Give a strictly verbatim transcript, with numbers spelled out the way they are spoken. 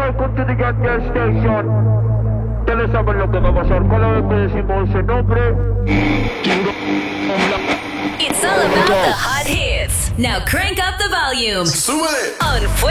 welcome to the Gas Station. Ustedes saben lo que va a pasar cada vez que decimos ese nombre. It's all about the hot hits. Now crank up the volume. Súbele. On